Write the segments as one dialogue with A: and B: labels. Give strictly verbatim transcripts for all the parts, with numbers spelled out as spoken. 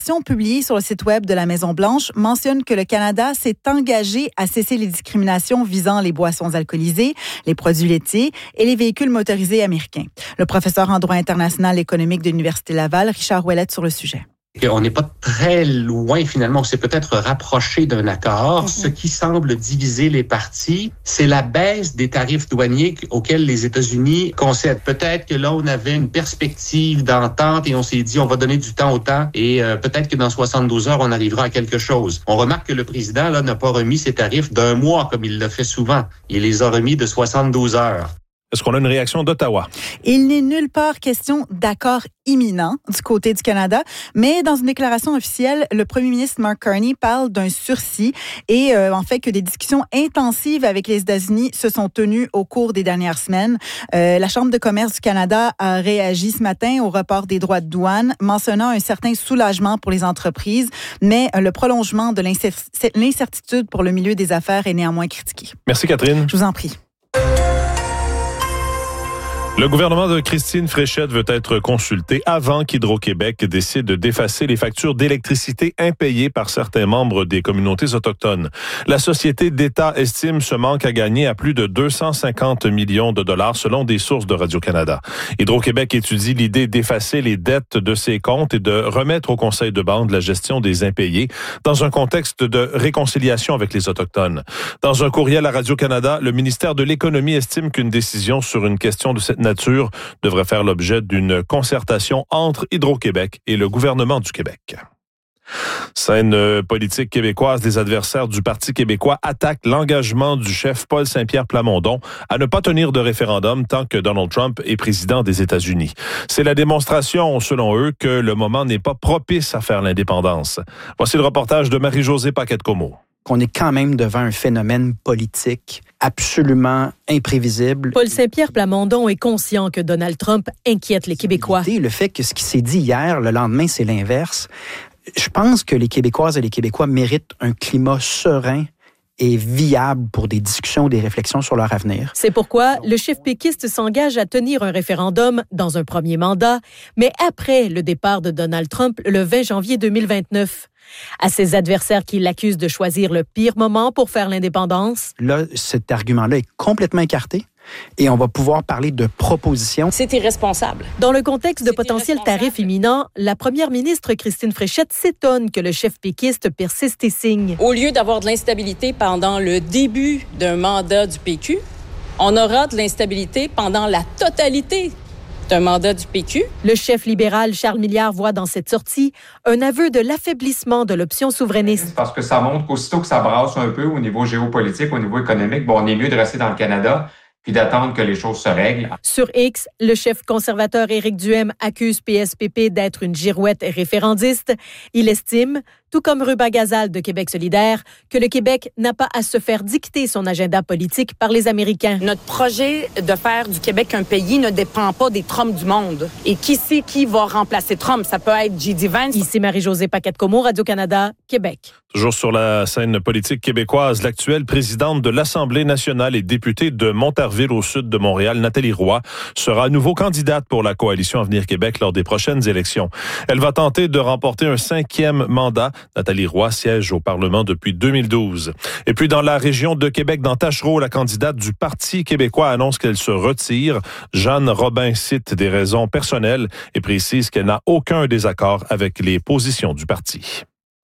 A: version publiée sur le site web de la Maison-Blanche mentionne que le Canada s'est engagé à cesser les discriminations visant les boissons alcoolisées, les produits laitiers et les véhicules motorisés américains. Le professeur en droit international économique de l'Université Laval, Richard Ouellette, sur le sujet.
B: On n'est pas très loin, finalement. On s'est peut-être rapproché d'un accord. Mm-hmm. Ce qui semble diviser les partis, c'est la baisse des tarifs douaniers auxquels les États-Unis concèdent. Peut-être que là, on avait une perspective d'entente et on s'est dit, on va donner du temps au temps et euh, peut-être que dans soixante-douze heures, on arrivera à quelque chose. On remarque que le président là n'a pas remis ses tarifs d'un mois comme il le fait souvent. Il les a remis de soixante-douze heures.
C: Est-ce qu'on a une réaction d'Ottawa?
A: Il n'est nulle part question d'accord imminent du côté du Canada, mais dans une déclaration officielle, le premier ministre Mark Carney parle d'un sursis et euh, en fait que des discussions intensives avec les États-Unis se sont tenues au cours des dernières semaines. Euh, la Chambre de commerce du Canada a réagi ce matin au report des droits de douane, mentionnant un certain soulagement pour les entreprises, mais euh, le prolongement de l'incer- l'incertitude pour le milieu des affaires est néanmoins critiqué.
C: Merci Catherine.
A: Je vous en prie.
C: Le gouvernement de Christine Fréchette veut être consulté avant qu'Hydro-Québec décide d'effacer les factures d'électricité impayées par certains membres des communautés autochtones. La société d'État estime ce manque à gagner à plus de deux cent cinquante millions de dollars selon des sources de Radio-Canada. Hydro-Québec étudie l'idée d'effacer les dettes de ses comptes et de remettre au conseil de bande la gestion des impayés dans un contexte de réconciliation avec les Autochtones. Dans un courriel à Radio-Canada, le ministère de l'Économie estime qu'une décision sur une question de cette nature devrait faire l'objet d'une concertation entre Hydro-Québec et le gouvernement du Québec. Scène politique québécoise, les adversaires du Parti québécois attaquent l'engagement du chef Paul Saint-Pierre Plamondon à ne pas tenir de référendum tant que Donald Trump est président des États-Unis. C'est la démonstration, selon eux, que le moment n'est pas propice à faire l'indépendance. Voici le reportage de Marie-Josée Paquette-Comeau.
D: Qu'on est quand même devant un phénomène politique absolument imprévisible.
E: Paul Saint-Pierre Plamondon est conscient que Donald Trump inquiète les Québécois.
D: Le fait que ce qui s'est dit hier, le lendemain, c'est l'inverse. Je pense que les Québécoises et les Québécois méritent un climat serein et viable pour des discussions, des réflexions sur leur avenir.
E: C'est pourquoi le chef péquiste s'engage à tenir un référendum dans un premier mandat, mais après le départ de Donald Trump le vingt janvier deux mille vingt-neuf. À ses adversaires qui l'accusent de choisir le pire moment pour faire l'indépendance.
D: Là, cet argument-là est complètement écarté. Et on va pouvoir parler de propositions.
F: C'est irresponsable.
E: Dans le contexte de potentiels tarifs imminents, la première ministre Christine Fréchette s'étonne que le chef péquiste persiste et signe.
F: Au lieu d'avoir de l'instabilité pendant le début d'un mandat du P Q, on aura de l'instabilité pendant la totalité d'un mandat du P Q.
E: Le chef libéral Charles Milliard voit dans cette sortie un aveu de l'affaiblissement de l'option souverainiste.
G: Parce que ça montre qu'aussitôt que ça brasse un peu au niveau géopolitique, au niveau économique, bon, on est mieux de rester dans le Canada puis d'attendre que les choses se règlent.
E: Sur X, le chef conservateur Éric Duhem accuse P S P P d'être une girouette référendiste. Il estime, tout comme Ruba Gazal de Québec solidaire, que le Québec n'a pas à se faire dicter son agenda politique par les Américains.
F: Notre projet de faire du Québec un pays ne dépend pas des Trump du monde. Et qui sait qui va remplacer Trump? Ça peut être J D Vance.
E: Ici Marie-Josée Paquette-Comeau, Radio-Canada, Québec.
C: Toujours sur la scène politique québécoise, l'actuelle présidente de l'Assemblée nationale et députée de Montarville au sud de Montréal, Nathalie Roy, sera à nouveau candidate pour la coalition Avenir Québec lors des prochaines élections. Elle va tenter de remporter un cinquième mandat. Nathalie Roy siège au Parlement depuis deux mille douze. Et puis dans la région de Québec, dans Tachereau, la candidate du Parti québécois annonce qu'elle se retire. Jeanne Robin cite des raisons personnelles et précise qu'elle n'a aucun désaccord avec les positions du parti.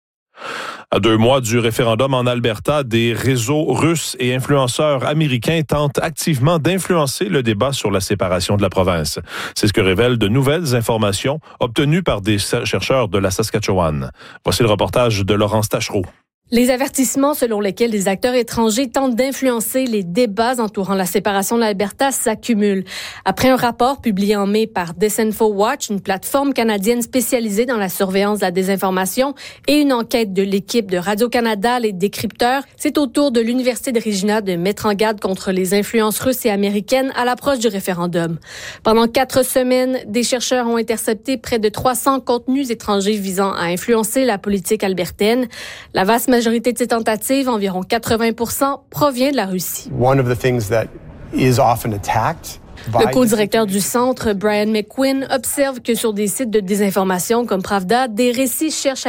C: À deux mois du référendum en Alberta, des réseaux russes et influenceurs américains tentent activement d'influencer le débat sur la séparation de la province. C'est ce que révèlent de nouvelles informations obtenues par des chercheurs de la Saskatchewan. Voici le reportage de Laurence Tachereau.
H: Les avertissements selon lesquels des acteurs étrangers tentent d'influencer les débats entourant la séparation de l'Alberta s'accumulent. Après un rapport publié en mai par DisinfoWatch, une plateforme canadienne spécialisée dans la surveillance de la désinformation, et une enquête de l'équipe de Radio-Canada, les décrypteurs, c'est au tour de l'Université de Regina de mettre en garde contre les influences russes et américaines à l'approche du référendum. Pendant quatre semaines, des chercheurs ont intercepté près de trois cents contenus étrangers visant à influencer la politique albertaine. La vaste La majorité de ces tentatives, environ quatre-vingts pour cent, provient de la Russie.
I: One of the things that is often attacked
H: Le co-directeur du centre, Brian McQuinn, observe que sur des sites de désinformation comme Pravda, des récits cherchent à